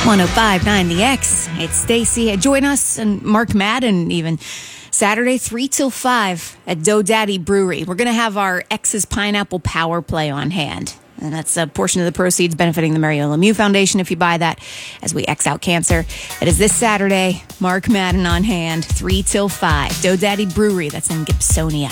105.9 The X. It's Stacy. Join us and Mark Madden even Saturday 3 till 5 at Dough Daddy Brewery. We're going to have our X's Pineapple Power Play on hand. And that's a portion of the proceeds benefiting the Mario Lemieux Foundation if you buy that as we X out cancer. That is this Saturday. Mark Madden on hand, 3 till 5. Dough Daddy Brewery. That's in Gibsonia.